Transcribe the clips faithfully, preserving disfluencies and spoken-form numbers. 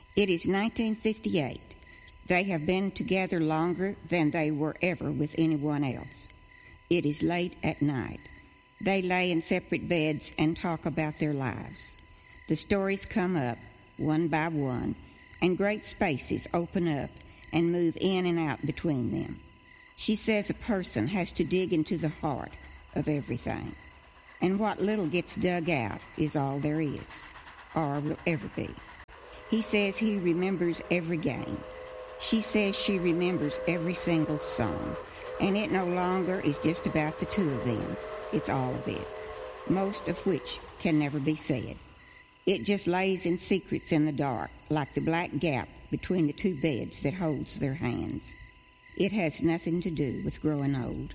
It is nineteen fifty-eight. They have been together longer than they were ever with anyone else. It is late at night. They lay in separate beds and talk about their lives. The stories come up, one by one, and great spaces open up and move in and out between them. She says a person has to dig into the heart of everything, and what little gets dug out is all there is, or will ever be. He says he remembers every game. She says she remembers every single song, and it no longer is just about the two of them. It's all of it, most of which can never be said. It just lays in secrets in the dark, like the black gap between the two beds that holds their hands. It has nothing to do with growing old.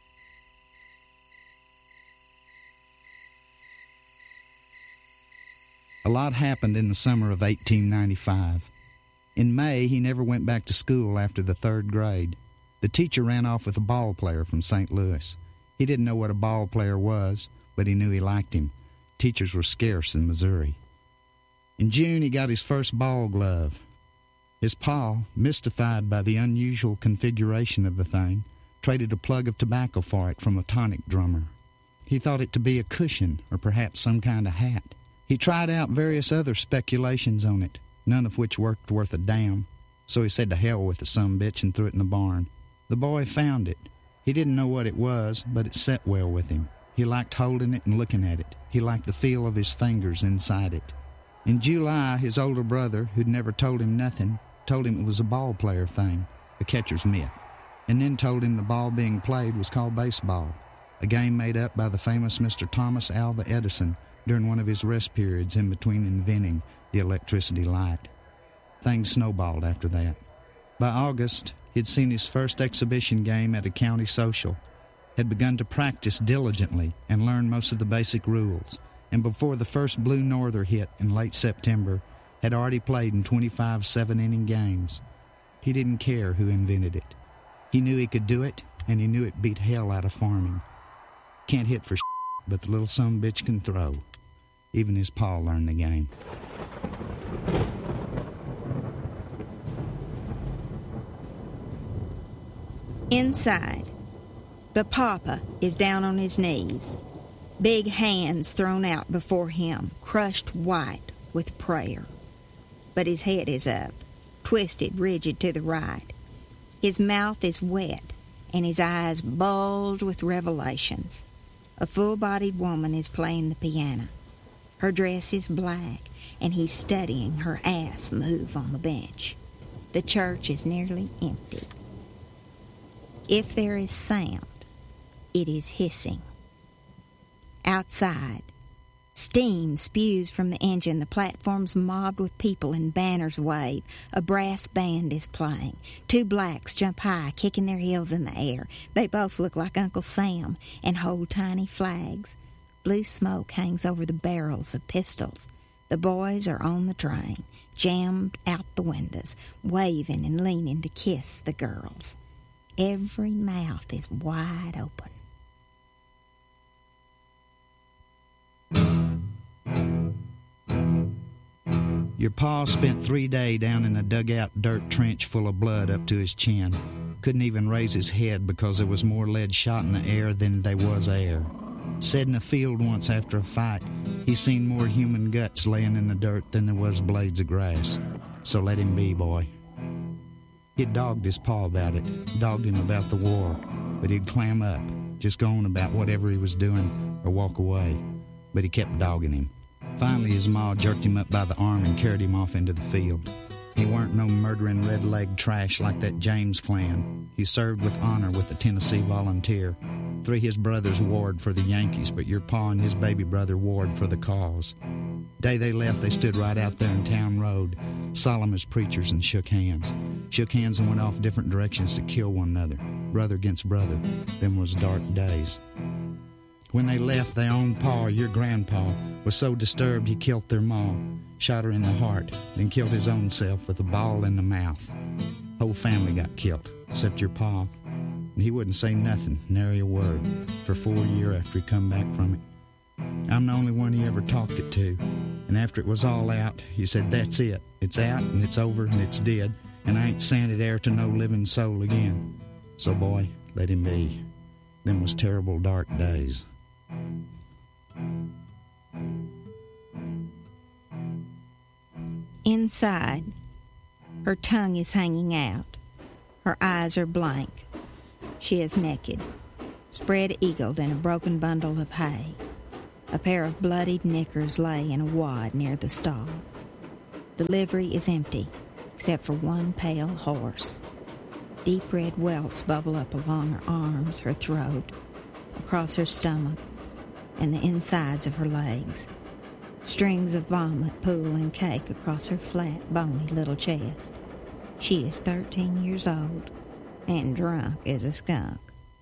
A lot happened in the summer of eighteen ninety-five. In May, he never went back to school after the third grade. The teacher ran off with a ball player from Saint Louis. He didn't know what a ball player was, but he knew he liked him. Teachers were scarce in Missouri. In June, he got his first ball glove. His pa, mystified by the unusual configuration of the thing, traded a plug of tobacco for it from a tonic drummer. He thought it to be a cushion or perhaps some kind of hat. He tried out various other speculations on it, none of which worked worth a damn, so he said to hell with the sumbitch and threw it in the barn. The boy found it. He didn't know what it was, but it set well with him. He liked holding it and looking at it. He liked the feel of his fingers inside it. In July, his older brother, who'd never told him nothing, told him it was a ball player thing, a catcher's mitt, and then told him the ball being played was called baseball, a game made up by the famous Mister Thomas Alva Edison during one of his rest periods in between inventing the electricity light. Things snowballed after that. By August, he'd seen his first exhibition game at a county social, had begun to practice diligently and learn most of the basic rules, and before the first Blue Norther hit in late September, had already played in twenty-five seven-inning games. He didn't care who invented it. He knew he could do it, and he knew it beat hell out of farming. Can't hit for shit, but the little sumbitch can throw. Even his pa learned the game. Inside, the papa is down on his knees, big hands thrown out before him, crushed white with prayer. But his head is up, twisted rigid to the right. His mouth is wet, and his eyes bulge with revelations. A full-bodied woman is playing the piano. Her dress is black, and he's studying her ass move on the bench. The church is nearly empty. If there is sound, it is hissing. Outside, steam spews from the engine. The platform's mobbed with people and banners wave. A brass band is playing. Two blacks jump high, kicking their heels in the air. They both look like Uncle Sam and hold tiny flags. Blue smoke hangs over the barrels of pistols. The boys are on the train, jammed out the windows, waving and leaning to kiss the girls. Every mouth is wide open. Your pa spent three days down in a dugout dirt trench full of blood up to his chin. Couldn't even raise his head because there was more lead shot in the air than there was air. Said in a field once after a fight, he seen more human guts laying in the dirt than there was blades of grass. So let him be, boy. He'd dogged his pa about it, dogged him about the war, but he'd clam up, just go on about whatever he was doing or walk away. But he kept dogging him. Finally, his ma jerked him up by the arm and carried him off into the field. He weren't no murdering red-leg trash like that James clan. He served with honor with the Tennessee Volunteer. Three his brothers warred for the Yankees, but your pa and his baby brother warred for the cause. Day they left, they stood right out there in Town Road, solemn as preachers, and shook hands. Shook hands and went off different directions to kill one another, brother against brother. Them was dark days. When they left, their own pa, your grandpa, was so disturbed he killed their ma, shot her in the heart, then killed his own self with a ball in the mouth. Whole family got killed, except your pa. And he wouldn't say nothing, nary a word, for four years after he come back from it. I'm the only one he ever talked it to, and And after it was all out, he said, "That's it. It's out, and it's over, and it's dead, and I ain't sanded air to no living soul again. So, boy, let him be. Them was terrible dark days." Inside, her tongue is hanging out. Her eyes are blank. She is naked, spread-eagled in a broken bundle of hay. A pair of bloodied knickers lay in a wad near the stall. The livery is empty, except for one pale horse. Deep red welts bubble up along her arms, her throat, across her stomach, and the insides of her legs. Strings of vomit pool and cake across her flat, bony little chest. She is thirteen years old and drunk as a skunk.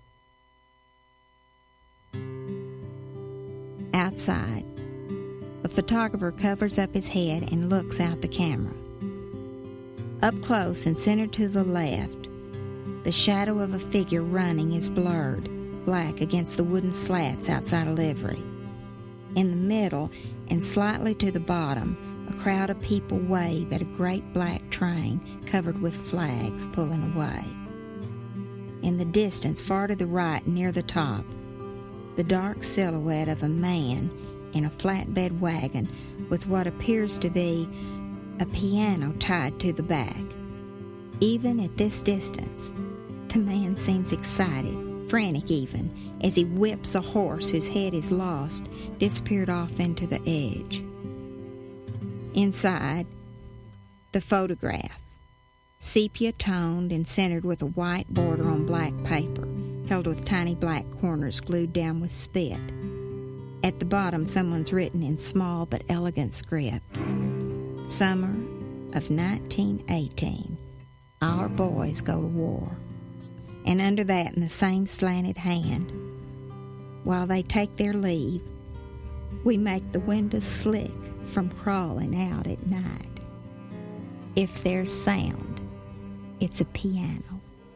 Outside, a photographer covers up his head and looks out the camera. Up close and centered to the left, the shadow of a figure running is blurred, black against the wooden slats outside a livery. In the middle, and slightly to the bottom, a crowd of people wave at a great black train covered with flags pulling away. In the distance, far to the right, near the top, the dark silhouette of a man in a flatbed wagon with what appears to be a piano tied to the back. Even at this distance, the man seems excited, frantic even, as he whips a horse whose head is lost, disappeared off into the edge. Inside, the photograph, sepia-toned and centered with a white border on black paper, held with tiny black corners glued down with spit. At the bottom, someone's written in small but elegant script, "Summer of nineteen eighteen, our boys go to war." And under that, in the same slanted hand, "While they take their leave, we make the windows slick from crawling out at night. If there's sound, it's a piano."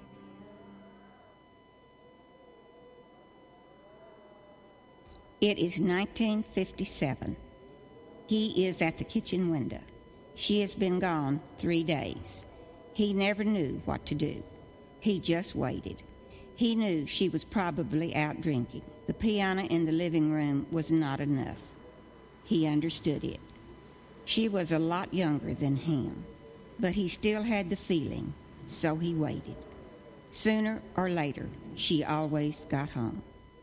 It is nineteen fifty-seven. He is at the kitchen window. She has been gone three days. He never knew what to do. He just waited. He knew she was probably out drinking. The piano in the living room was not enough. He understood it. She was a lot younger than him, but he still had the feeling, so he waited. Sooner or later, she always got home.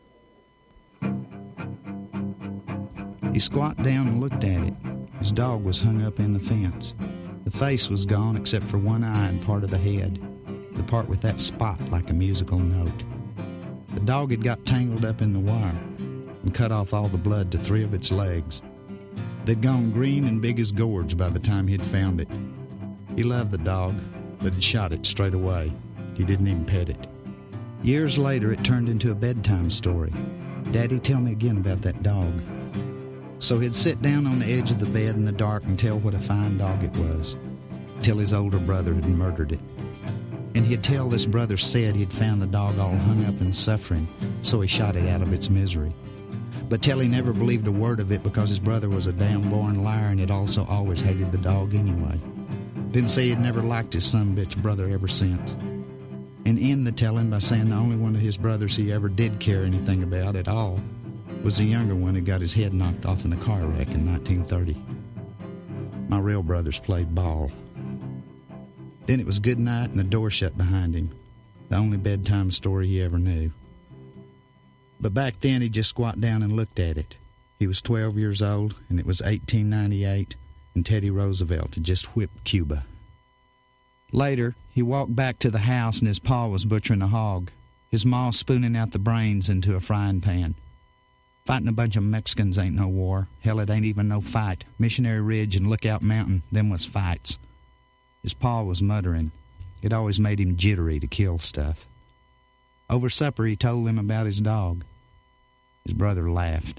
He squatted down and looked at it. His dog was hung up in the fence. The face was gone except for one eye and part of the head, the part with that spot like a musical note. The dog had got tangled up in the wire and cut off all the blood to three of its legs. They'd gone green and big as gourds by the time he'd found it. He loved the dog, but had shot it straight away. He didn't even pet it. Years later, it turned into a bedtime story. "Daddy, tell me again about that dog." So he'd sit down on the edge of the bed in the dark and tell what a fine dog it was, till his older brother had murdered it. And he'd tell this brother said he'd found the dog all hung up and suffering, so he shot it out of its misery. But tell he never believed a word of it because his brother was a damn born liar and had also always hated the dog anyway. Then say he'd never liked his son bitch brother ever since. And end the telling by saying the only one of his brothers he ever did care anything about at all was the younger one who got his head knocked off in a car wreck in nineteen thirty. My real brothers played ball. Then it was good night and the door shut behind him, the only bedtime story he ever knew. But back then he just squat down and looked at it. He was twelve years old, and it was eighteen ninety-eight, and Teddy Roosevelt had just whipped Cuba. Later, he walked back to the house and his pa was butchering a hog, his ma spooning out the brains into a frying pan. Fighting a bunch of Mexicans ain't no war. Hell, it ain't even no fight. Missionary Ridge and Lookout Mountain, them was fights. His pa was muttering. It always made him jittery to kill stuff. Over supper, he told him about his dog. His brother laughed.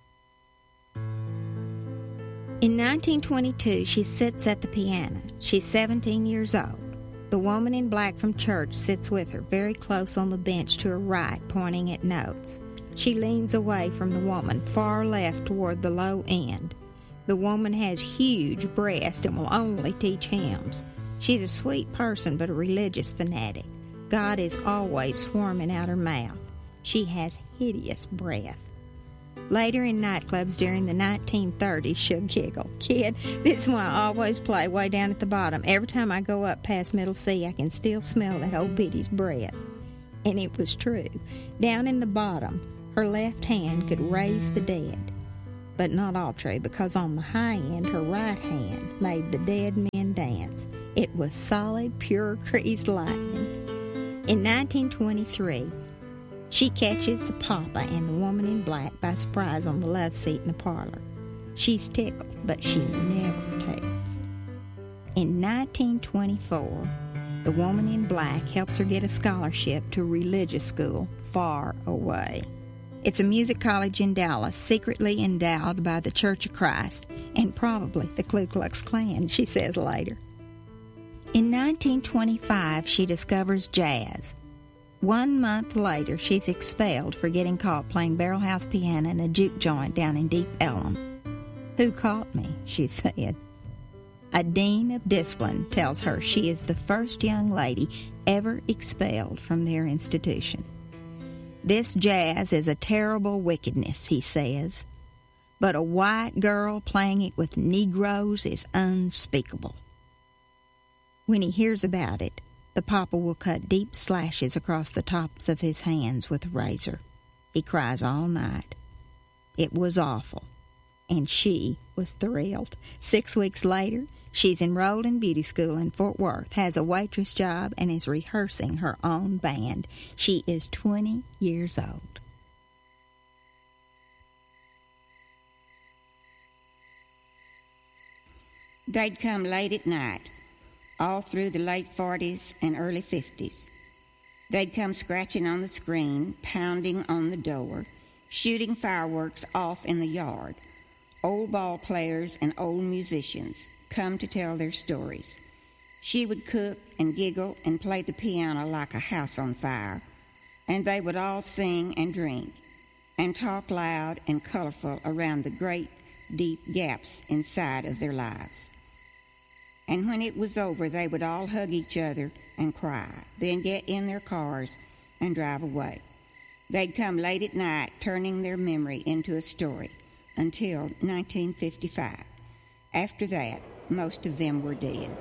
In nineteen twenty-two, she sits at the piano. She's seventeen years old. The woman in black from church sits with her, very close on the bench to her right, pointing at notes. She leans away from the woman, far left toward the low end. The woman has huge breasts and will only teach hymns. She's a sweet person but a religious fanatic. God is always swarming out her mouth. She has hideous breath. Later in nightclubs during the nineteen thirties, she'll giggle. Kid, this is why I always play way down at the bottom. Every time I go up past Middle C, I can still smell that old biddy's breath. And it was true. Down in the bottom, her left hand could raise the dead. But not all true, because on the high end, her right hand made the dead men dance. It was solid, pure greased lightning. In nineteen twenty-three, she catches the papa and the woman in black by surprise on the love seat in the parlor. She's tickled, but she never tells. In nineteen twenty-four, the woman in black helps her get a scholarship to a religious school far away. It's a music college in Dallas, secretly endowed by the Church of Christ and probably the Ku Klux Klan, she says later. In nineteen twenty-five, she discovers jazz. One month later, she's expelled for getting caught playing barrelhouse piano in a juke joint down in Deep Ellum. Who caught me, she said. A dean of discipline tells her she is the first young lady ever expelled from their institution. This jazz is a terrible wickedness, he says, but a white girl playing it with Negroes is unspeakable. When he hears about it, the papa will cut deep slashes across the tops of his hands with a razor. He cries all night. It was awful, and she was thrilled. Six weeks later, she's enrolled in beauty school in Fort Worth, has a waitress job, and is rehearsing her own band. She is twenty years old. They'd come late at night, all through the late forties and early fifties. They'd come scratching on the screen, pounding on the door, shooting fireworks off in the yard. Old ball players and old musicians come to tell their stories. She would cook and giggle and play the piano like a house on fire, and they would all sing and drink and talk loud and colorful around the great, deep gaps inside of their lives. And when it was over, they would all hug each other and cry, then get in their cars and drive away. They'd come late at night, turning their memory into a story, until nineteen fifty-five. After that, most of them were dead.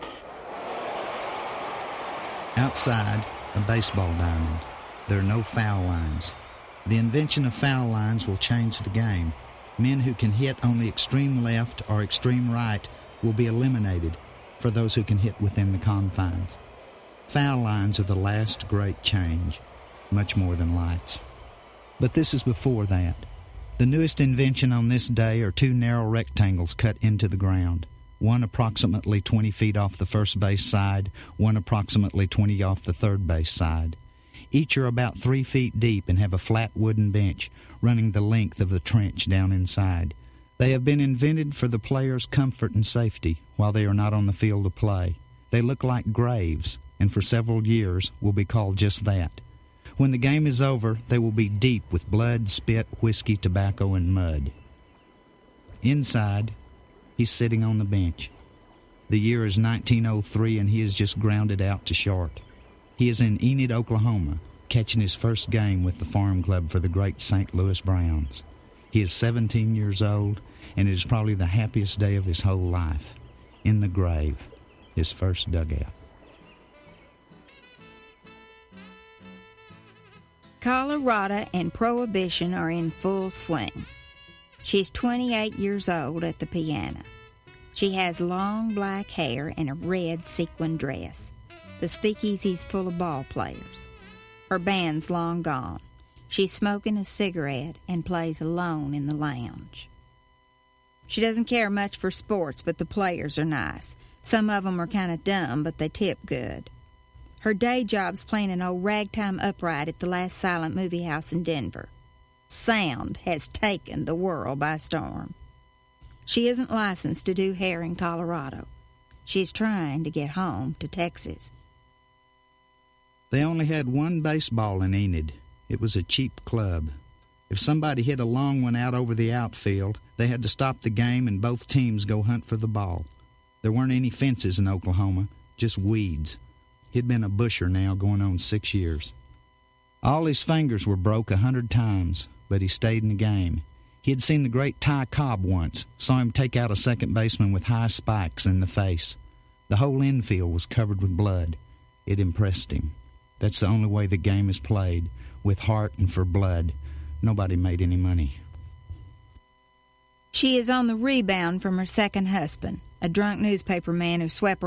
Outside, a baseball diamond. There are no foul lines. The invention of foul lines will change the game. Men who can hit on the extreme left or extreme right will be eliminated for those who can hit within the confines. Foul lines are the last great change, much more than lights. But this is before that. The newest invention on this day are two narrow rectangles cut into the ground, one approximately twenty feet off the first base side, one approximately twenty off the third base side. Each are about three feet deep and have a flat wooden bench running the length of the trench down inside. They have been invented for the players' comfort and safety while they are not on the field of play. They look like graves, and for several years will be called just that. When the game is over, they will be deep with blood, spit, whiskey, tobacco, and mud. Inside, he's sitting on the bench. The year is nineteen oh three, and he is just grounded out to short. He is in Enid, Oklahoma, catching his first game with the farm club for the great Saint Louis Browns. He is seventeen years old, and it is probably the happiest day of his whole life. In the grave, his first dugout. Colorado and Prohibition are in full swing. She's twenty-eight years old at the piano. She has long black hair and a red sequin dress. The speakeasy's full of ball players. Her band's long gone. She's smoking a cigarette and plays alone in the lounge. She doesn't care much for sports, but the players are nice. Some of them are kind of dumb, but they tip good. Her day job's playing an old ragtime upright at the last silent movie house in Denver. Sound has taken the world by storm. She isn't licensed to do hair in Colorado. She's trying to get home to Texas. They only had one baseball in Enid. It was a cheap club. If somebody hit a long one out over the outfield, they had to stop the game and both teams go hunt for the ball. There weren't any fences in Oklahoma, just weeds. He'd been a busher now going on six years. All his fingers were broke a hundred times, but he stayed in the game. He had seen the great Ty Cobb once, saw him take out a second baseman with high spikes in the face. The whole infield was covered with blood. It impressed him. That's the only way the game is played, with heart and for blood. Nobody made any money. She is on the rebound from her second husband, a drunk newspaper man who swept